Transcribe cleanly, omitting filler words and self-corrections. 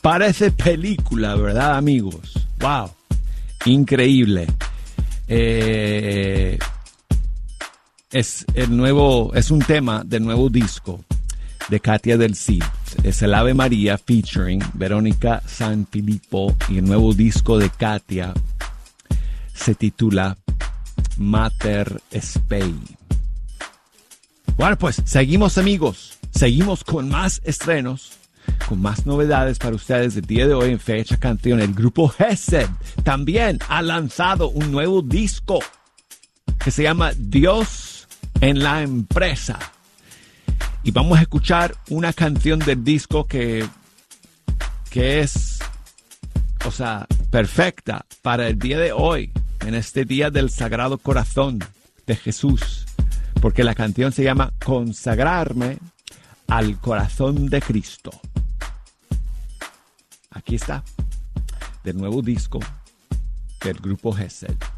Parece película, ¿verdad, amigos? ¡Wow! Increíble. Es un tema del nuevo disco de Katia del Cid. Es el Ave María featuring Verónica Sanfilippo, y el nuevo disco de Katia se titula Mater Spei. Bueno, pues seguimos, amigos. Seguimos con más estrenos, con más novedades para ustedes el día de hoy en Fecha Canción. El grupo Gesed también ha lanzado un nuevo disco que se llama Dios en la Empresa. Y vamos a escuchar una canción del disco que es, o sea, perfecta para el día de hoy, en este día del Sagrado Corazón de Jesús, porque la canción se llama Consagrarme al Corazón de Cristo. Aquí está, del nuevo disco del grupo Gesed.